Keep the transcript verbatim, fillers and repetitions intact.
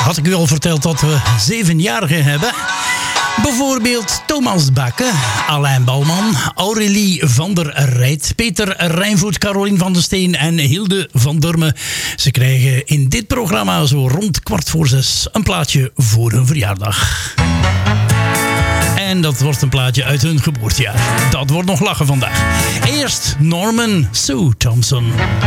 had ik u al verteld dat we zevenjarigen hebben. Bijvoorbeeld Thomas Bakke, Alain Balman, Aurélie van der Rijt, Peter Rijnvoet, Caroline van den Steen en Hilde van Durme. Ze krijgen in dit programma zo rond kwart voor zes een plaatje voor hun verjaardag. En dat wordt een plaatje uit hun geboortejaar. Dat wordt nog lachen vandaag. Eerst Norman Sue Thompson.